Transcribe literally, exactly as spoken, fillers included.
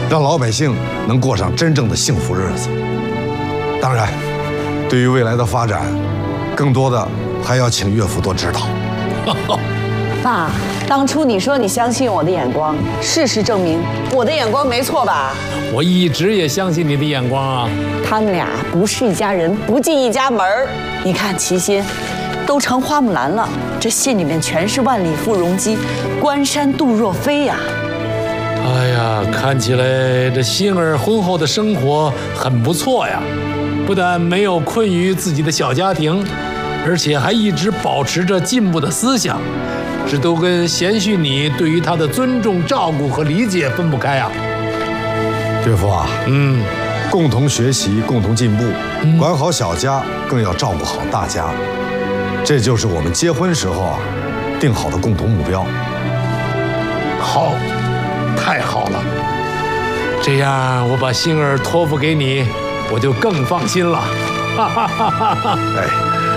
让老百姓能过上真正的幸福日子。当然，对于未来的发展，更多的还要请岳父多指导。 爸，当初你说你相信我的眼光，事实证明我的眼光没错吧？ 我一直也相信你的眼光啊。 他们俩不是一家人，不进一家门儿。你看齐心，都成花木兰了，这信里面全是万里赴戎机，关山度若飞呀。 哎呀，看起来这心儿婚后的生活很不错呀，不但没有困于自己的小家庭，而且还一直保持着进步的思想，这都跟贤婿你对于他的尊重、照顾和理解分不开啊。 岳父啊， 嗯， 共同学习，共同进步， 嗯、 管好小家，更要照顾好大家，这就是我们结婚时候啊定好的共同目标。 好。太好了，这样我把心儿托付给你，我就更放心了。哈哈哈哈哈！ 哎。